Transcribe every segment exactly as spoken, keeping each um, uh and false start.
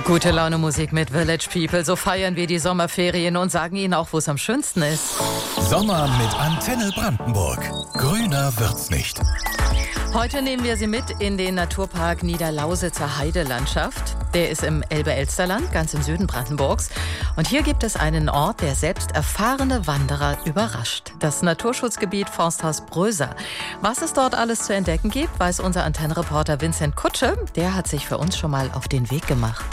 Gute Laune Musik mit Village People. So feiern wir die Sommerferien und sagen Ihnen auch, wo es am schönsten ist. Sommer mit Antenne Brandenburg. Grüner wird's nicht. Heute nehmen wir Sie mit in den Naturpark Niederlausitzer Heidelandschaft. Der ist im Elbe-Elster-Land, ganz im Süden Brandenburgs. Und hier gibt es einen Ort, der selbst erfahrene Wanderer überrascht. Das Naturschutzgebiet Forsthaus Prösa. Was es dort alles zu entdecken gibt, weiß unser Antennenreporter Vincent Kutsche. Der hat sich für uns schon mal auf den Weg gemacht.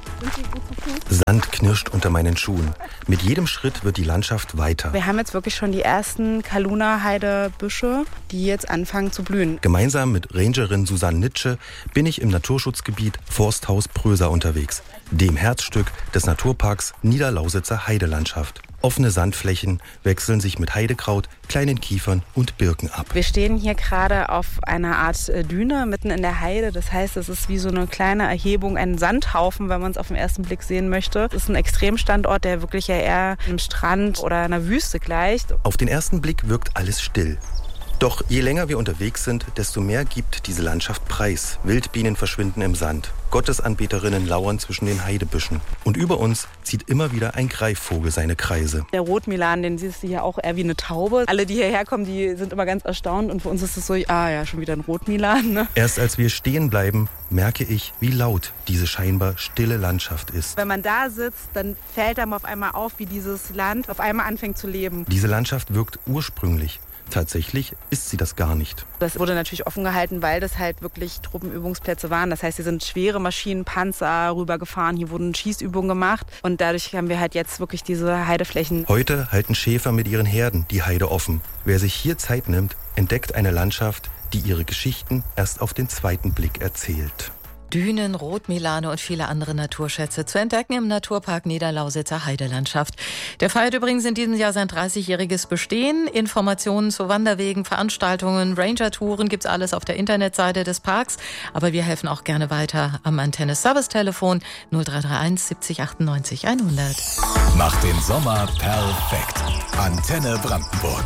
Sand knirscht unter meinen Schuhen. Mit jedem Schritt wird die Landschaft weiter. Wir haben jetzt wirklich schon die ersten Kaluna-Heidebüsche, die jetzt anfangen zu blühen. Gemeinsam mit Rangerin Susanne Nitsche bin ich im Naturschutzgebiet Forsthaus Prösa unterwegs, dem Herzstück des Naturparks Niederlausitzer Heidelandschaft. Offene Sandflächen wechseln sich mit Heidekraut, kleinen Kiefern und Birken ab. Wir stehen hier gerade auf einer Art Düne mitten in der Heide. Das heißt, es ist wie so eine kleine Erhebung, ein Sandhaufen, wenn man es auf den ersten Blick sehen möchte. Es ist ein Extremstandort, der wirklich ja eher einem Strand oder einer Wüste gleicht. Auf den ersten Blick wirkt alles still. Doch je länger wir unterwegs sind, desto mehr gibt diese Landschaft preis. Wildbienen verschwinden im Sand. Gottesanbeterinnen lauern zwischen den Heidebüschen. Und über uns zieht immer wieder ein Greifvogel seine Kreise. Der Rotmilan, den siehst du hier auch eher wie eine Taube. Alle, die hierher kommen, die sind immer ganz erstaunt. Und für uns ist es so, ah ja, schon wieder ein Rotmilan. Ne? Erst als wir stehen bleiben, merke ich, wie laut diese scheinbar stille Landschaft ist. Wenn man da sitzt, dann fällt einem auf einmal auf, wie dieses Land auf einmal anfängt zu leben. Diese Landschaft wirkt ursprünglich. Tatsächlich ist sie das gar nicht. Das wurde natürlich offen gehalten, weil das halt wirklich Truppenübungsplätze waren. Das heißt, hier sind schwere Maschinen, Panzer rübergefahren, hier wurden Schießübungen gemacht. Und dadurch haben wir halt jetzt wirklich diese Heideflächen. Heute halten Schäfer mit ihren Herden die Heide offen. Wer sich hier Zeit nimmt, entdeckt eine Landschaft, die ihre Geschichten erst auf den zweiten Blick erzählt. Dünen, Rotmilane und viele andere Naturschätze zu entdecken im Naturpark Niederlausitzer Heidelandschaft. Der feiert übrigens in diesem Jahr sein dreißigjähriges Bestehen. Informationen zu Wanderwegen, Veranstaltungen, Ranger-Touren gibt's alles auf der Internetseite des Parks. Aber wir helfen auch gerne weiter am Antenne-Service-Telefon null drei drei eins siebzig achtundneunzig hundert. Macht den Sommer perfekt. Antenne Brandenburg.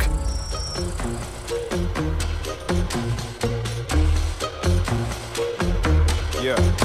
Yeah.